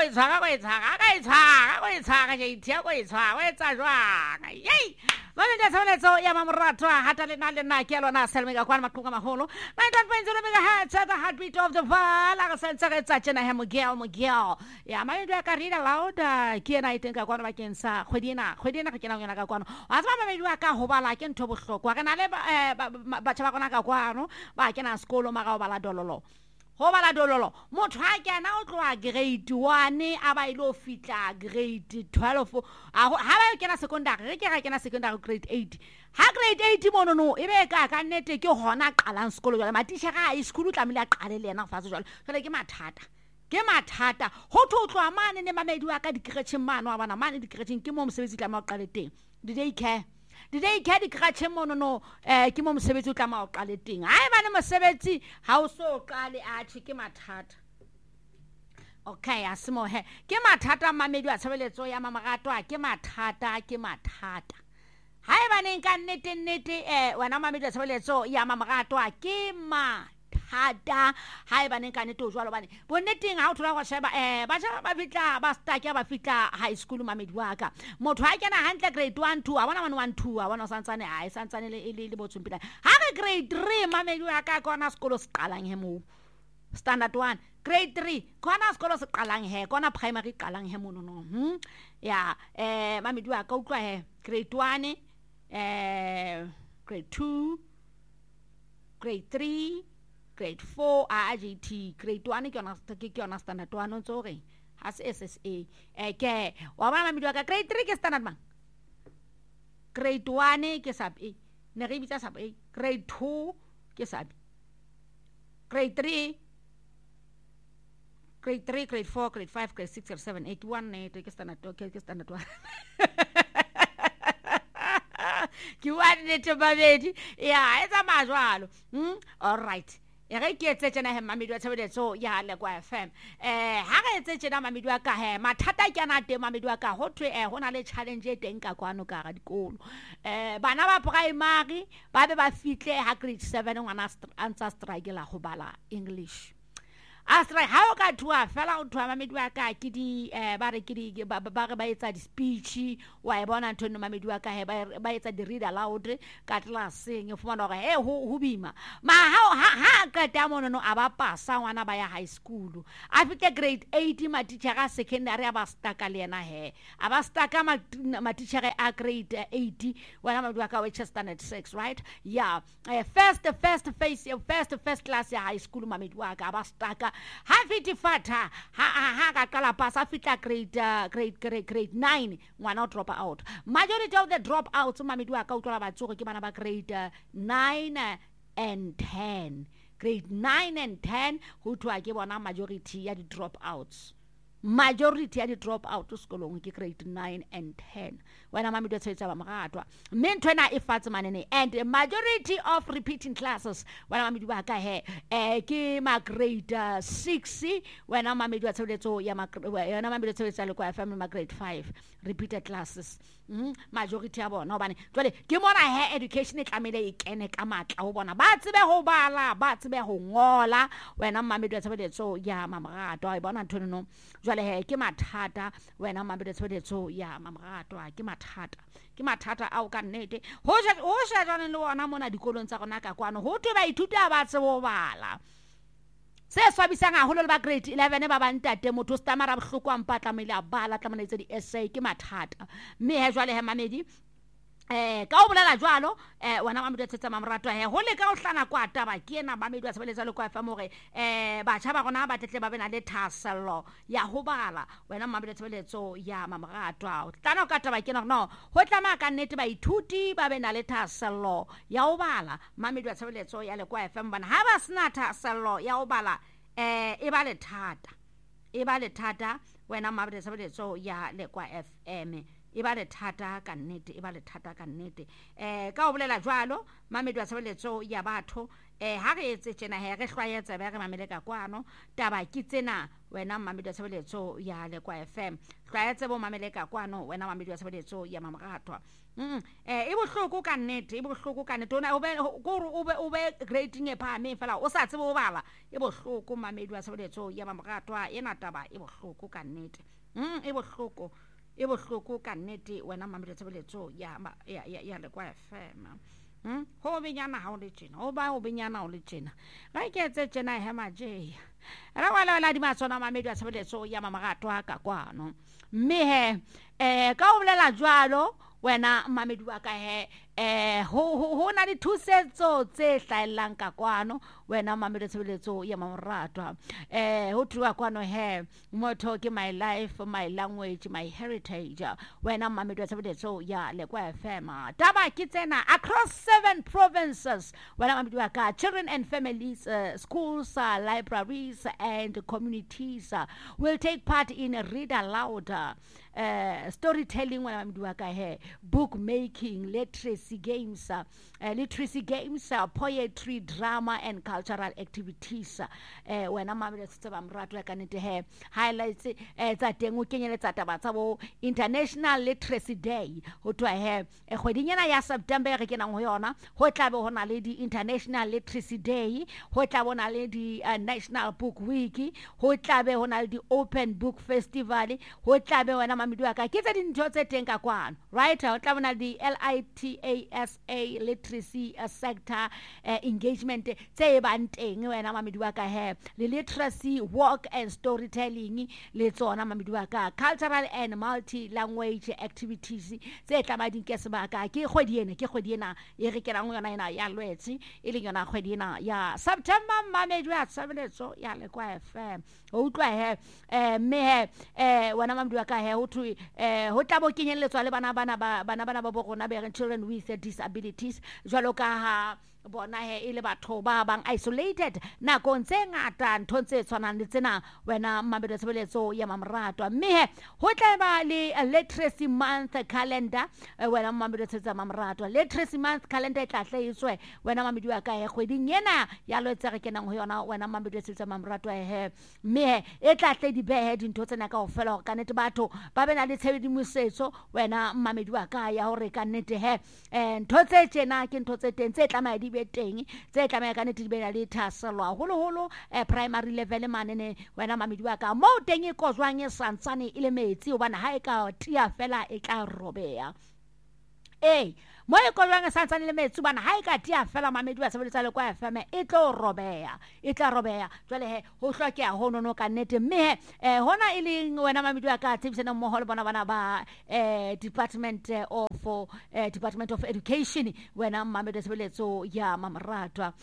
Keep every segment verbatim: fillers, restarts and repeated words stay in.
go itshwara go itshwara ga itshwara go itshwara je ithia go itshwara go etsa jwang yey Mama nda tsholetso ya mamrato hata le na le na ke lona selmega kwa maqhuka maholo ninety point zero megahertz the heartbeat of the val ga sentse ga etsa tsena he mogel mogel ya mama nda ka rida loud ke na itenka kwa ba kensa khwedina khwedina ga kena ngena ka kwano a tsama mama nda ka ho bala ke ntho bohlokwa ga na le ba tshaba kona ka kwano ba kena sekolo maga ba la dololo ho bala dololo motho ha kena o tloa grade one a ba ile o fitla grade twelve ha ba kena secondary re ke ga kena secondary grade eight ha grade eight mono no ebe ka ka nnete ke hona qalang sekolo jwale matisha ga high school tlamile a qale le yena fa jwale jwale ke mathata ke mathata ho tlo tloa mane ne mamedi wa ka dikretsheng mano wa bana mane dikretsheng ke mo mosebetsi tla ma qale teng di day care Today ke dikretsheng mono no eh ke mo mosebetsi o tla ma o qale teng ha e bane mosebetsi ha o so qale a thi ke mathata okay a simo he ke mathata mamedi wa tshebeletso ya mamarato a ke mathata ke mathata ha e bane ka nnete nnete eh wena mamedi wa tshebeletso ya mamarato a ke mathata hata ha e bane ka nnete o jwalo bane bonneteng ha o thola go sheba eh ba ja ba fitla ba staka ba fitla high school mamedi wa ka motho ha kena hantle grade one two a bona one one two a bona santsane a santsane le le botsumpila ha re grade three mamedi wa ka kona sekolo se qalang he mo standard one grade three kona sekolo se qalang he kona primary qalang he mono no hm ya eh mamedi wa ka utlwa he grade one eh grade two grade three grade four a J T grade one ke yona ke yona standard one o tsore ha se S S A eh ke wa bana mamedi wa ka grade three ke standard man grade one ke sub A ne re bitsa sub A grade two ke sub grade three grade three grade four grade five grade six grade seven eight one ne ke standard ke standard one ke wa ne te babedi ya etsa majwalo hm all right e re ke etse tsena he mamedi wa tshebeletso ya le kwa F M eh ha re etse tsena mamedi wa ka he mathata ke ana te mamedi wa ka ho thwe eh hona le challenge e teng ka kwano ka ga dikolo eh bana ba primary ba be ba fitle ha grade seven ngwana antsa strike la go bala English Astra how ka thua fela o thua mamedi wa ka ke di eh ba re ke di ba re ba etsa di speech wa e bona ntho no mamedi wa ka he ba etsa di read aloud ka classeng e fumana gore he ho bima ma ha ha ka ta mono no aba pasa ngwana ba ya high school a fite grade eight ma teacher ga secondary aba staka le yena he aba staka ma teacher a grade eight wana mamedi wa ka we standard six right yeah uh, first first face first first class ya high school mamedi wa ka aba staka ha fiti fata ha ha ka kala pasa fitla grade uh, grade grade grade nine ngwana o drop out majority of the drop outs mamedi wa ka utlola ba tsogo ke bana ba grade uh, nine and ten grade nine and ten ho thwa ke bona majority ya di drop outs majority ya di drop out sekolong ke grade nine and ten wena mamedi wa tsetsa ba moratwa mentwana e fatse manene and majority of repeating classes wena mamedi wa ka he eh ke ma grade uh, six wena mamedi wa tsetso ya ma wena mamedi wa tsetsa le kwa family ma grade five repeated classes mm majority ya bona bane jwale ke mona he education e tlamele e kene ka matla ho bona ba tsebe ho bala ba tsebe ho ngola wena mamedi wa tsetso ya mamratwa e bona nthono no jwale he ke mathata wena mamedi wa tsetso ya mamratwa ke mathata ke mathata a o ka nnete ho ja ho ja jana le ona mona dikolong tsa gona ka kwano ho twe ba ithuta ba tsebo bala se swabisang a holo le ba grade eleven ba bantate motho stamara bohloko a mpatla mele a bala tla mona itse di essay ke mathata mme he jwale he mamedi eh ka o bolela jwalo eh wana mamedi tsetsa mamratwa he ho le ka o hlana kwa taba ke ena mamedi wa tshebeletsa le kwa fa more eh ba tshaba gona ba tetle ba bena le thasello ya ho bala wena mamedi tshebeletso ya mamratwa tlana ka taba ke no ho tlama ka nnete ba ithuti ba bena le thasello ya ho bala mamedi wa tshebeletso ya le kwa F M bana ha ba sna thasello ya ho bala eh e ba le thata e ba le thata wena mamedi tshebeletso ya le kwa F M e ba le thata ka nnete e ba le thata ka nnete eh ka o bolela jwalo mamedi wa tshebeletso ya batho eh ha re etse tjena he re hlwaetse ba re mamele ka kwano taba ke tsena wena mamedi wa tshebeletso ya Lekwa F M hlwaetse bo mamele ka kwano wena mamedi wa tshebeletso ya Mamoratwa mm eh e bohloko ka nnete e bohloko ka nnete ona o be o be o be grading e phame fela o sa tsebe o bala e bohloko mamedi wa tshebeletso ya Mamoratwa ena taba e bohloko ka nnete mm e bohloko e bohloko ka nnete wena mamedi wa tshebeletso ya ya ya Lekwa F M hm ho benyana ha o le tjena o ba o benyana o le tjena ga ke etse tjena he maje ra wala wala di matsona mamedi wa tshebeletso ya Mamoratwa ka kwano mme he eh ka o bolela jwalo wena mamedi wa ka he eh ho ho na le thusetso tse hlaelang ka kwano wena mamedi wa tshebeletso ya Mamoratwa eh ho thuwa kwano he motho ke my life my language my heritage wena mamedi wa tshebeletso ya Lekwa F M taba ke tsena across seven provinces wena mamedi wa ka children and families uh, schools uh, libraries and communities uh, will take part in a read aloud uh, uh, storytelling wena mamedi wa ka he book making literacy games uh, uh, literacy games uh, poetry drama and cultural activities uh, wena mamedi wa Mamoratwa ka nete he highlights uh, tsa teng o kenyeletsa taba tsa bo International Literacy Day ho twa he kgwedinyana ya September re kenang ho yona ho tlabe ho na le di International Literacy Day ho tlabe ho na le di uh, National Book Week ho tlabe ho na le di Open Book Festival ho tlabe wena mamedi wa ka ke tse dintho tse teng ka kwano right ho tlabe na di L I T A S A literacy uh, sector uh, engagement tse bang teng wena mamedi wa ka he le literacy walk and storytelling le tsona mamedi wa ka cultural and multi language activities tse tla mading ke sebaka ke kgwedi ena ke kgwedi ena e re kenang yona ena ya lwetse e le yona kgwedi ena ya September mamedi wa tshebeletso ya Lekwa F M ho utlwa he eh me eh wana mamedi wa ka he ho thu eh ho tla bo kenyelletswa le bana bana bana bana ba bo rona be children with disabilities jwalo ka ha bona he ile batho ba bang isolated na kontse ngata ntho tse tshwanang le tsena wena mamedi wa tshebeletso ya Mamoratwa mme he ho tla ba le literacy month calendar wena mamedi wa tshebeletso ya Mamoratwa literacy month calendar tla hlaiswe wena mamedi wa ka he kgweding yena ya lwetse re kenang ho yona wena mamedi wa tshebeletso ya Mamoratwa he mme e tla hle di behe dintho tsena ka ofela ka nete batho ba bena le tshebedisetso wena mamedi wa ka ya hore ka nete he ntho tse tsena ke ntho tse teng tse tlamaya beteng tse tlamaya ka nete di bela le thaselwa holo holo eh, primary level manene wena mamedi wa ka mo teng e kozwang e santsane ile metsi obana ha e ka tia fela e tla robeya eh mo e kozwang e santsane le metsi bana ha e ka tia fela mamedi wa tshebeletso Lekwa F M e tlo robeya e tla robeya jwale he ho hlokea ho nono ka nete mme eh hona ile wena mamedi wa ka tsebisana mo holo bona bana ba eh department of eh, department of education wena mamedi wa tshebeletso ya Mamoratwa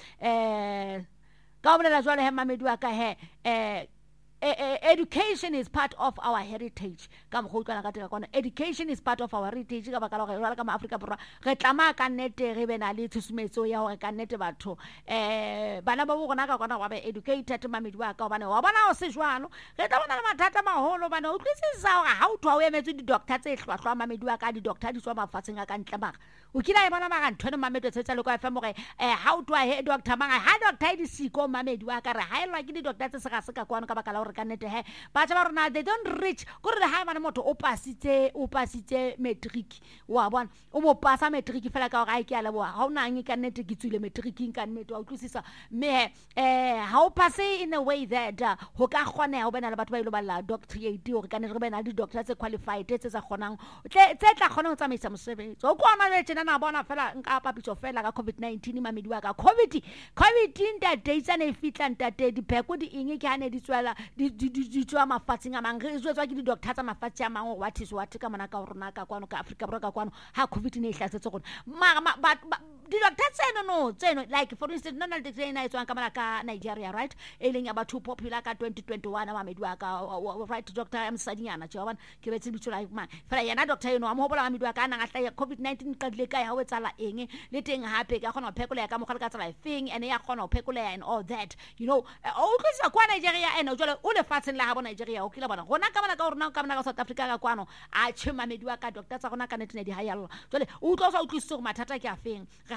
eh ka bolela jwale he mamedi wa ka he eh education is part of our heritage ka mo go tsana ka teka kona education is part of our heritage ka bakala go ka ma Africa borwa re tlama ka nnete re bena le tshusumetso ya hore ka nnete batho eh bana ba bona ka kona wa be educated mamedi wa ka bana wa bona o se jwalo re tla bona le mathata maholo bana o tlisisa hore ha o thwa o emetse di doctor tse hlwahlwa mamedi wa ka di doctor di tswa mafatsheng a ka ntle ba o kila e bona mara ntho ne mamedi tse tsa Lekwa F M gore eh ha o thwa he doctor manga ha doctor di siko mamedi wa ka re ha elwa ke di doctor tse se ga se ka kwana ka bakala ka nete he ba tsa ba rona they don't reach go re ha bana motho o pasitse o pasitse matric wa bona o mo pasa matric fela ka ga ke ala bo ha ona eng ka nete ke tswile matric ka nete wa utlwisisa me eh ha o passe in a way that ho ka kgona ho bana le batho ba ile ba la doctorate o ka ne re bana le doctor tse qualified tse tsa kgonang tse tla kgona ho tsamaisa mosebetsi o kwana le tsena na bona fela nka papiso fela ka COVID nineteen mamedi wa ka covid covid nta dates ane fitla nta te di pheko di eng ke ane di tswela di di tswa mafatsheng a mang re tswa ke di doctor tsa mafatshe a mang what is what ka mona ka rona ka kwano ka Africa borwa ka kwano ha covid ne ihlatsetse gona ma di doctor tseno no tseno like for instance nona le tsena e tswang ka mona ka Nigeria right e leng ya batho popular ka twenty twenty-one mamedi wa ka right doctor am sadinyana tjwa bana ke betse bitso la ma fela yana doctor eno a mo hopola mamedi wa ka nang a hla covid nineteen ka le ka ya ho tsala eng le teng hape ka kgona ho phekola ka mogala ka tsala thing and ya kgona ho phekola and all that you know o tlisa kwa Nigeria eno jole o le fatseng la ha bona Nigeria o kila bona gona ka bona ka rona ka bona ka South Africa ka kwano a tshwe mamedi wa ka doctor tsa gona ka nete ne di hayalla jole o tlo sa utlwisisa go mathata ke a feng re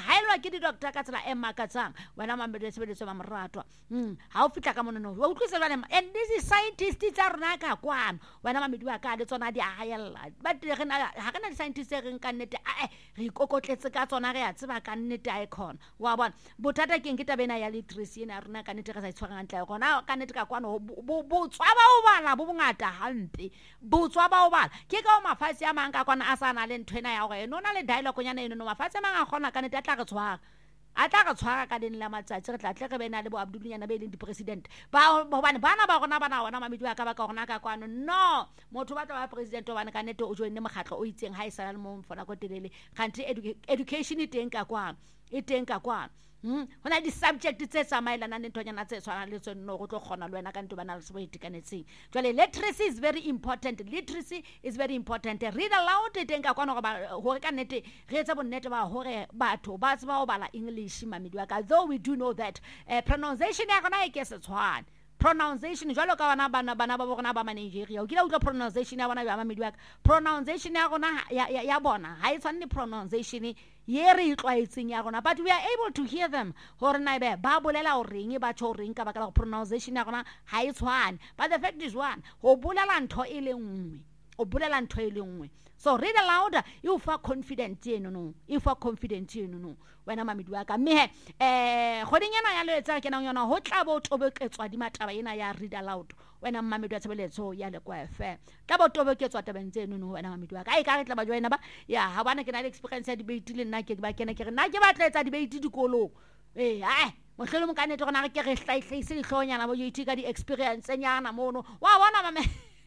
haelwa ke di-doctor ka tsela e makatsang wena mamedu ya tshebediso ba moratwa mm ha o fitla ka monono wa utlwisa jwana and this is scientists tsa rona ka kwana wena mamedu wa ka le tsona di a haella but re na ha kana di-scientists re nka nnete a re ikokotletse ka tsona re a tseba ka nnete a icon wa bona bothata ke nke tabena ya literacy ena rona ka nnete re sa itshwara ntle gona ka nnete ka kwana botswa ba o bala bo bongata hampe botswa ba o bala ke ka o mafatshe a mang ka kwana a sana le nthwena ya gore no na le dialogue nyana eno no mafatshe a mang a gona ka nnete a tla re tshwara a tla re tshwara ka ding la matsatsi re tla tle re bena le bo Abdulinyana be leng di-president ba hobane bana ba gona bana ona mamedu a ka ba ka gona ka kwano no motho ba tla ba president o bana ka nnete o joine mokgatlo o itseng ha isala le mo mfona go telele kanti education e teng ka kwano e teng ka kwano Hmm hona di subject tse tsamaelana le ntonyana tse tshwana le tsone no go tlo gona le wena ka ntwe bana le se bo itikanetseng jwale literacy is very important literacy is very important read aloud e teng ka kwano go gore ka nnete re etsa bonnete ba gore batho ba tseba go bala English mamedi wa ka though we do know that uh, pronunciation ya gona e ke se tshwane pronunciation jwalo ka bana bana bana ba bona ba Nigeria o kila utla pronunciation ya bona ba mamedi wa pronunciation ya gona ya ya bona ha e tshwane pronunciation ye re itlwaetseng ya gona but we are able to hear them gore na be ba bolela o reng ba tšho reng ka baka la pronunciation ya gona ha e tshwane but the fact is one go bolela ntho e le nngwe o bolela ntho e le nngwe so read aloud you for confident eno no you for confident eno no wena mamedi wa ka mme eh godinyana ya le etsa ke nang yona ho tla bo tobeketswa di mataba ena ya read aloud wena mamedi wa tshebeletso ya le kwa F M tla bo tobeketswa tabeng tseno no wena mamedi wa ka ai ka re tla ba joina ba ya ha bana ke na le experience ya debate le nna ke ba kena ke re nna ke batla etsa debate dikolong eh ai mohlelo mo kanete gona re ke re hlaihlaise dihlonyana bo yiti ka di experience nyana mono wa bona mame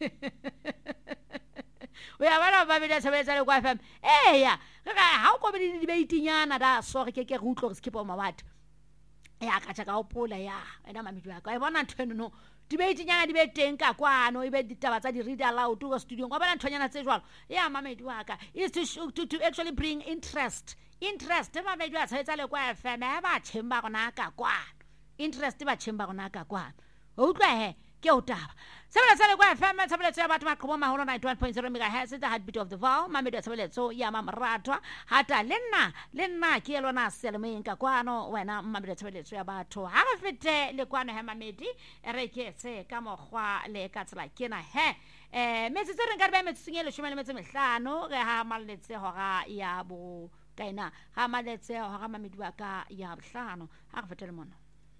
we are bana ba bela sebetsa le kwa F M eh ya ga ha o go be di debate nyana da so re ke ke re utlo re skip o mabata ya ka tsa ka opola ya ena mamedi wa ka e bona ntho no debate nyana di be teng ka kwano e be ditaba tsa di read aloud go studio go bona nthonyana tse jwalo ya mamedi wa ka is to, to to actually bring interest interest mamedi wa tshetsa le kwa F M ba tshemba gona ka kwano interest ba tshemba gona ka kwano o utlwa he ke o taba sebele le kwa F M sebele ya batho ba qobo maholo ninety-one point zero megahertz the heartbeat of the vow mamedi sebele so ya mamratwa hata lenna lenna ke lona selemo ka kwano wena mamedi sebele ya batho ha re fete le kwano he mamedi re ke se ka mogwa le ka tsela kena he eh metsi tse re nka re ba metsi le shome le metsi mehlano re ha maletse hora ya bo kaina ha maletse hora mamedi wa ka ya bohlano ha re fete le mona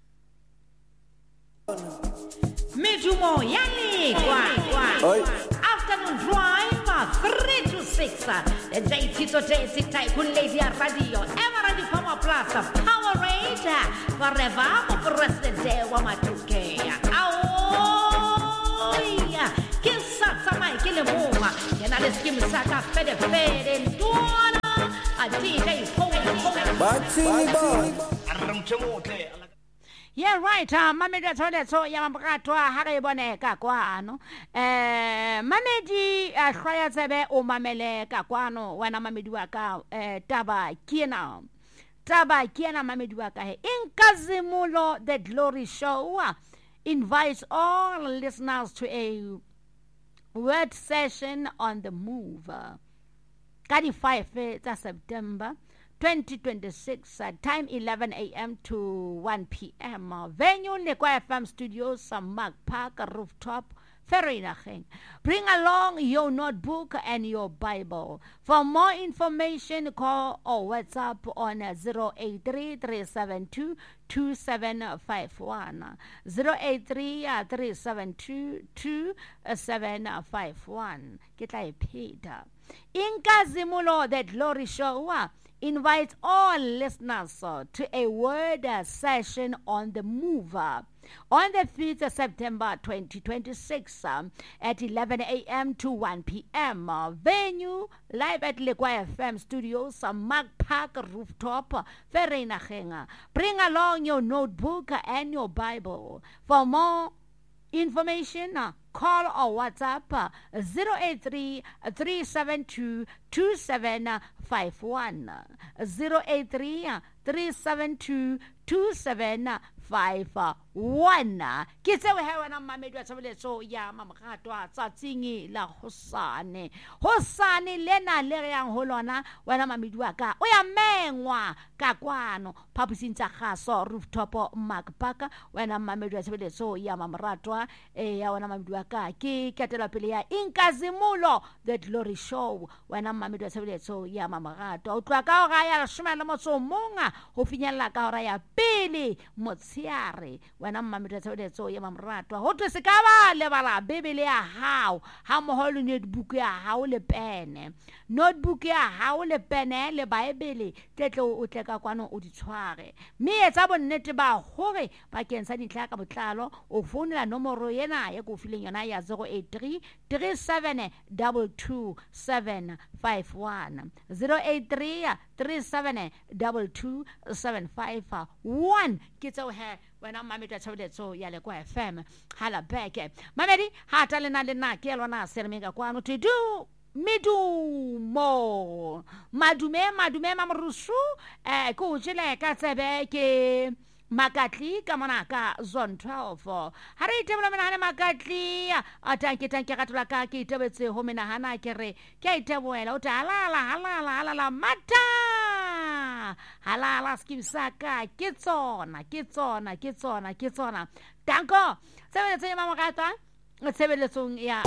Medumo Yanni Afternoon Drive three to six The J Tito J T Tycoon Lady Radio Emerald Power Plus Power Rate Forever President wa Matuke Aoya Kisa Samai Kilemuma Yana Skim Saka Fede Fede Tuana A D J Pong Batini Boy Arramchamote Yeah right uh, mamedi tsole so ya mabratwa ha re bone ka kwano eh mamedi a hlaya tsebe o mamele ka kwano wena mamedi wa ka eh taba kiena taba kiena mamedi wa ka he Inkazimulo the Glory Show uh, invites all listeners to a word session on the move uh, ka di five tsa September twenty twenty-six uh, time eleven a.m. to one p.m. Uh, venue Lekwa F M studios some Mark Park rooftop Vereeniging. Bring along your notebook and your Bible. For more information, call or WhatsApp on uh, zero eight three, three seven two, two seven five one. zero eight three, three seven two, two seven five one. Get like Peter. Inkazimulo the Glory Show uh, invites all listeners uh, to a word uh, session on the move uh, on the fifth of September twenty twenty-six um, at eleven a.m. to one p.m. Uh, venue live at Lekwa F M studios, uh, Mark Park rooftop, uh, Vereeniging. Bring along your notebook and your Bible. For more information, uh, call or WhatsApp uh, zero eight three, three seven two, two seven five one. zero eight three, three seven two, two seven five one ke tseo he wena mmamedi wa tshebeletso ya Mamaratwa tsatsing la hosane hosane lena le re yang ho lona wena mmamedi wa ka o ya mengwa ka kwano phaposing tsa gaso rooftop Makpaka wena mmamedi wa tshebeletso ya Mamaratwa e ya wena mmamedi wa ka ke katela pele ya Inkazimulo the Glory Show wena mmamedi wa tshebeletso ya Mamaratwa o tloa ka hora ya leshome le motso monga ho finyella ka hora ya pele motshiare wena mmamedi wa tshebeletso ya Mamaratwa ho tse ka ba le bala bebele ya hao ha moholo notebook ya hao le pene notebook ya hao le pene le baebele tetlo o tleka kwano o di tshware mme etsa bonnete ba hore ba kensa dintlha ka botlalo o founela nomoro yena ya go fileng yona ya zero eight three three seven two two seven five one zero eight three three seven two two seven five one ke tseo he wena mmamedi wa tshebeletso ya Lekwa F M hala beke mamedi hata lena lena ke lona sermenga kwano to do Midumo madume madume mamrusu eh ko jele ka tsebe ke Makatli ka mona ka zone twelve ha re itebela menahane Makatli a tanke tanke ka tlola ka ke itebetse ho menahana ke re ke iteboela o ta halala halala halala mata halala skimsaka ke tsona ke tsona ke tsona ke tsona danko tsebetse ya Mamaratwa tsebeletsong ya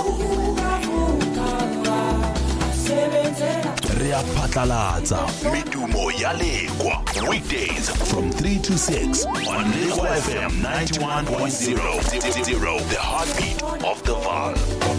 Rea Patlalatsa Midumo ya Lekwa weekdays from three to six on Lekwa F M ninety-one point zero, the heartbeat of the Vaal.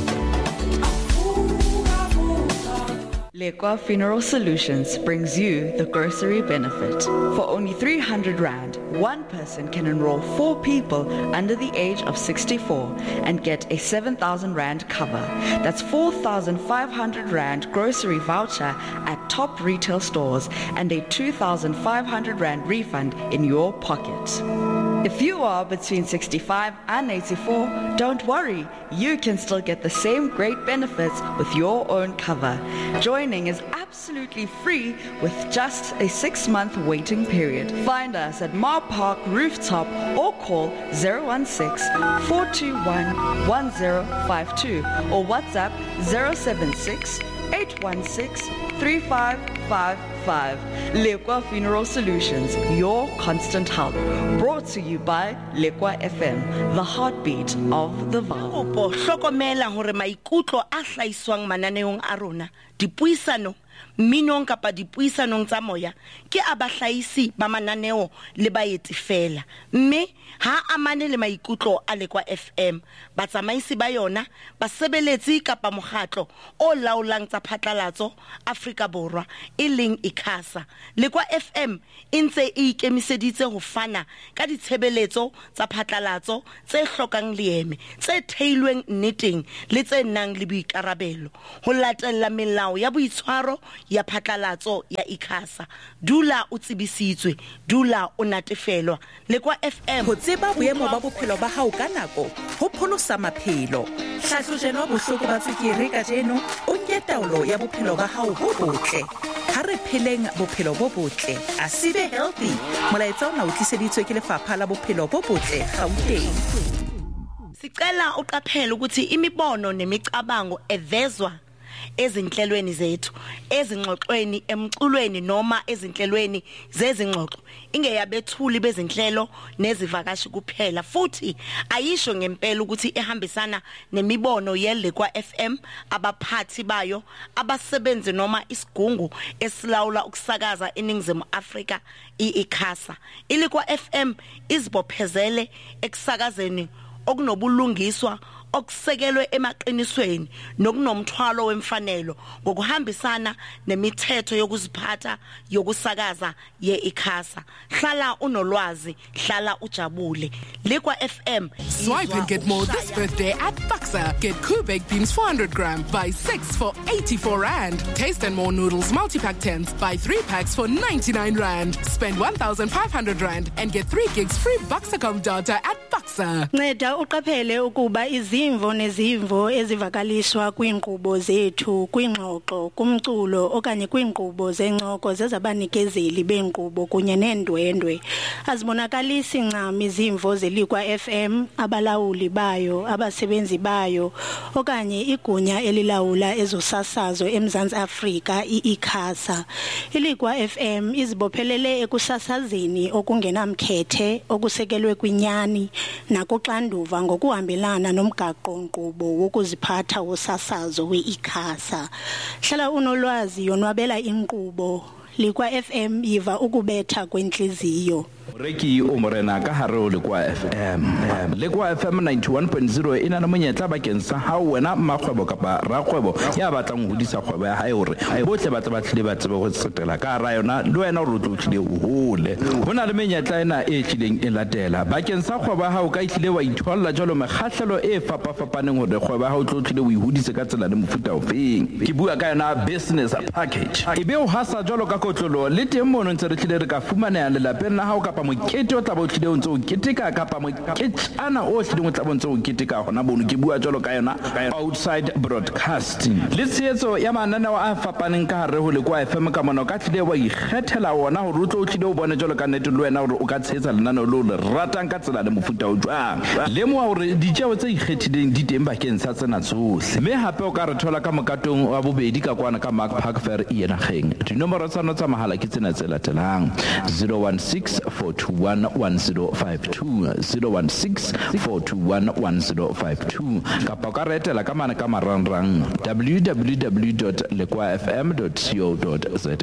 Lekwa Funeral Solutions brings you the grocery benefit. For only three hundred rand, one person can enroll four people under the age of sixty-four and get a seven thousand rand cover. That's four thousand five hundred rand grocery voucher at top retail stores and a two thousand five hundred rand refund in your pocket. If you are between sixty-five and eighty-four, don't worry, you can still get the same great benefits with your own cover. Joining is absolutely free with just a six-month waiting period. Find us at Mar Park Rooftop or call zero one six, four two one, one zero five two or WhatsApp zero seven six, eight one six, three five five five. Lekwa Funeral Solutions, your constant help. Brought to you by Lekwa F M, the heartbeat of the Vaal. Opo hlokomela hore maikutlo a hlaiswang mananeong a rona dipuisano minong kapa dipuisanong tsa moya ke abahlaisi ba mananeo le baeti fela mme ha amane le maikutlo a Lekwa F M batsamaisi ba yona basebeletsi kapa mokgatlo o laolang tsa phatlalatso Afrika Borwa e leng ICASA. Lekwa F M intse e ikemiseditse ho fana ka ditshebeletso tsa phatlalatso tse hlokang leeme tse theilweng nneteng le tse nang le boikarabelo ho latella melao ya boitshwaro ya phatlalatso ya ICASA. Dula o tsebisitswe, dula o natefelwa. Lekwa F M ho tseba boemo ba bophelo ba hao ka nako ho pholosa maphelo. Hlahlojelo bohloko ba tswekere ka jeno o nke taolo ya bophelo ba hao bo botle. Ha re pheleng bophelo bo botle, a sibe healthy. Molaetsa ona o tliseditswe ke Lefapha la Bophelo bo Botle Gauteng. Sicela uqaphele ukuthi imibono nemicabango evezwa ezinhlelweni zethu ezingxoxweni emculweni noma ezinhlelweni zezingxoxo ingeyabethuli bezinhlelo nezivakashi kuphela futhi ayisho ngempela ukuthi ehambisana nemibono yeLekwa F M abaphathi bayo abasebenzi noma isigungu esilawula ukusakaza eNingizimu Afrika iICASA. iLekwa F M izibophezele ekusakazeni okunobulungiswa okusekelwe emaqinisweni nokunomthwalo wemfanelo ngokuhambisana nemithetho yokuziphatha yokusakaza yeICASA. Hlala unolwazi, hlala ujabule. Lekwa F M. Swipe and get more this birthday at Buxa. Get Cool Baked Beans four hundred gram. Buy six for eighty-four rand. Taste and More Noodles multi-pack tens. Buy three packs for ninety-nine rand. Spend one thousand five hundred rand and get three gigs free Buxacom data at Buxa. Boxer. Nceda uqaphele ukuba izimvo nezimvo ezivakaliswa kwiinkqubo zethu kwingxoxo kumculo okanye kwiinkqubo zencoko zezabanikezeli beenkqubo kunye neendwendwe azibonakalisi ncam izimvo zelikwa F M, abalawuli bayo, abasebenzi bayo okanye igunya elilawula ezosasazo eMzantsi Afrika i-ICASA. Ilikwa F M izibophelele ekusasazeni okungenamkhethe okusekelwe kwinyani nakuxanduva ngokuhambelana nomgaqo-nkqubo wokuziphatha wosasazo we-ICASA. Hlala unolwazi yonwabela inkqubo. Likwa F M yiva ukubetha kwentliziyo. Reki umorena ka hare Lekwa F M. Lekwa F M ninety-one point zero ina na monyetla bakeng sa ha wena makgwebo kapa rakgwebo ya batlang ho hodisa kgwebo ya hae hore botle ba tla ba tlile ba tsebe go tsetela ka ra yona le wena re tlo tlile o hole. Hona le menyetla ena e tlileng e latela bakeng sa kgwebo ha o ka itlile wa itholla jalo mekgahlelo e fapa fapaneng hore kgwebo ha o tlo tlile o ihudise ka tsela le mofuta ofeng. Ke bua ka yona business package. Ebe o hasa jalo ka kotlolo le teng mono ntse re tlile re ka fumana le lapeng la ha o kapa mokete o tla bo tlile o ntse o keteka kapa moketana o tlile o tla bo ntse o keteka gona bono ke bua jalo ka yona outside broadcasting le tshetso ya mananeo a fapaneng ka hare ho Lekwa F M ka mona ka tlile wa ikgethela wona hore o tlo o tlile o bone jalo ka nnete le wena hore o ka tshetsa lenaneo lo le ratang ka tsela le mofuta o jwang le mo hore ditjeo tse ikgethileng di teng bakeng sa tsena tsohle mme hape o ka re thola ka mokatong wa bobedi ka kwana ka Mark Park Fair e ena geng dinomoro tsa no tsa mahala ke tsena tse latelang zero one six four two one one zero five two zero one six four two one one zero five two kapa ka retela ka mana ka marangrang w w w dot lekwa f m dot co dot za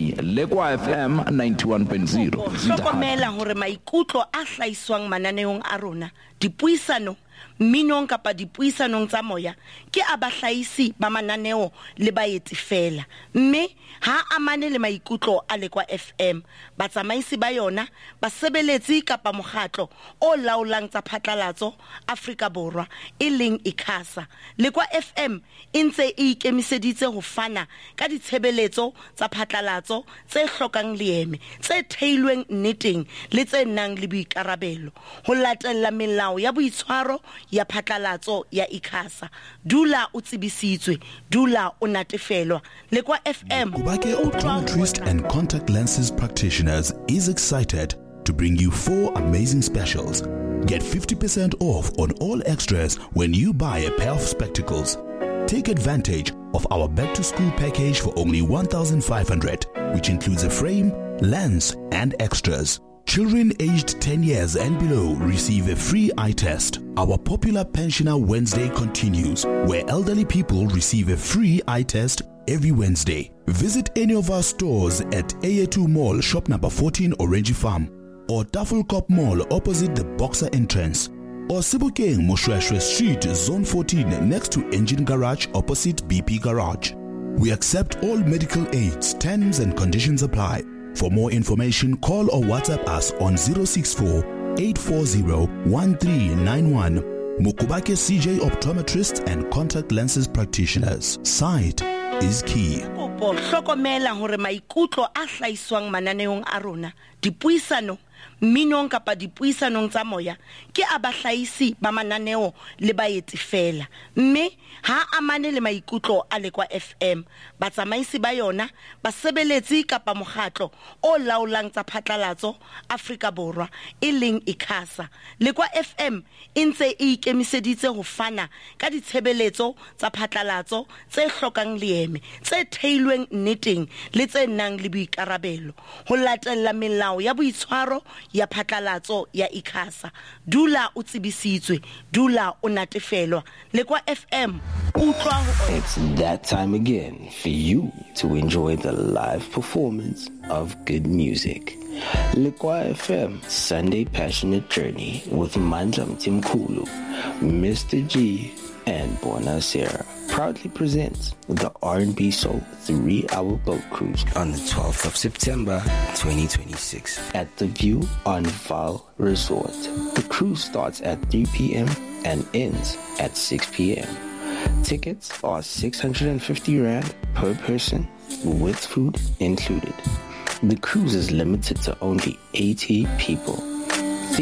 Lekwa F M ninety-one point zero. Hlokomela hore maikutlo a hlaiswang mananeong a rona dipuisano minong kapa dipuisanong tsa moya ke abahlaisi ba mananeo le baetsi fela mme ha amane le maikutlo a Lekwa F M batsamaisi ba yona basebeletsi kapa mokgatlo o laolang tsa phatlalatso Afrika Borwa e leng ICASA. Lekwa F M e ntse e ikemiseditse ho fana ka ditshebeletso tsa phatlalatso tse hlokang leeme tse theilweng nneteng le tse nang le boikarabelo ho latella melao ya boitshwaro ya phatlalatso ya ICASA. Dula o tsebisitswe, dula o natefelwa. Lekwa F M Kubake Optometrist and Contact Lenses Practitioners is excited to bring you four amazing specials. Get fifty percent off on all extras when you buy a pair of spectacles. Take advantage of our back to school package for only one thousand five hundred, which includes a frame, lens, and extras. Children aged ten years and below receive a free eye test. Our popular Pensioner Wednesday continues, where elderly people receive a free eye test every Wednesday. Visit any of our stores at A A two Mall, shop number fourteen, Orange Farm, or Tafelkop Mall opposite the Boxer entrance, or Sebokeng Moshweshwe Street, Zone fourteen, next to Engine Garage opposite B P Garage. We accept all medical aids. Terms and conditions apply. For more information, call or WhatsApp us on zero six four, eight four zero, one three nine one. Mukubake C J Optometrists and Contact Lenses Practitioners. Sight is key. Kopo hlokomela hore maikutlo a hlaiswang mananeong a rona dipuisano minong kapa dipuisanong tsa moya ke abahlaisi ba mananeo le baetsi fela mme ha amane le maikutlo a Lekwa F M batsamaisi ba yona basebeletsi kapa mokgatlo o laolang tsa phatlalatso Afrika Borwa e leng ICASA. Lekwa F M e ntse e ikemiseditse ho fana ka ditshebeletso tsa phatlalatso tse hlokang leeme tse theilweng nneteng le tse nang le boikarabelo ho latella melao ya boitshwaro ya phatlalatso ya ICASA. Dula o tsebisitswe, dula o natefelwa. Lekwa F M utlwa ho. It's that time again for you to enjoy the live performance of good music. Lekwa F M Sunday Passionate Journey with Mandla Mtimkulu, Mister G, and Bonasera proudly presents the R and B Soul three-hour boat cruise on the twelfth of September twenty twenty-six at the View on Val Resort. The cruise starts at three p.m. and ends at six p.m. Tickets are six hundred fifty rand per person with food included. The cruise is limited to only eighty people. Theme: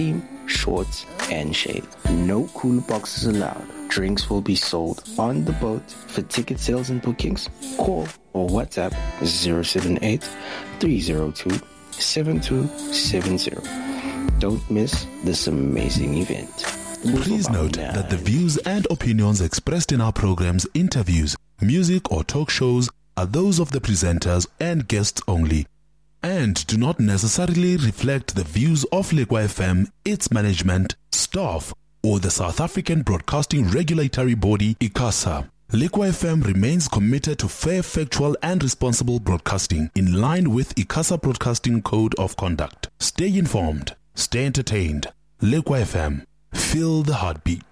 shorts, and shade. No cooler boxes allowed. Drinks will be sold on the boat. For ticket sales and bookings, call or WhatsApp zero seven eight, three zero two, seven two seven zero. Don't miss this amazing event. Please note that the views and opinions expressed in our programs, interviews, music or talk shows are those of the presenters and guests only, and do not necessarily reflect the views of Lekwa F M, its management, staff, or the South African Broadcasting Regulatory Body, ICASA. Lekwa F M remains committed to fair, factual and responsible broadcasting in line with ICASA Broadcasting Code of Conduct. Stay informed, stay entertained. Lekwa F M, feel the heartbeat.